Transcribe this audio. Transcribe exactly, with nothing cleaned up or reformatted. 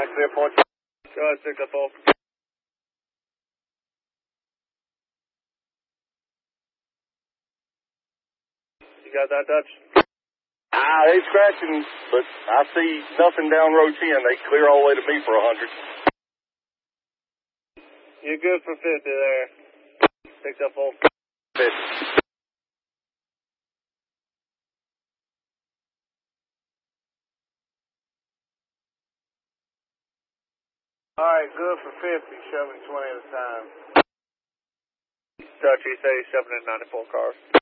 Clear point. Go ahead, six up four. You got that, Dutch? Ah, they scratching, but I see nothing down row ten. They clear all the way to me for a hundred. You're good for fifty there. Six up four. fifty. Alright, good for fifty, shoving twenty at a time. Dutch, he said he's shoving in ninety-four cars.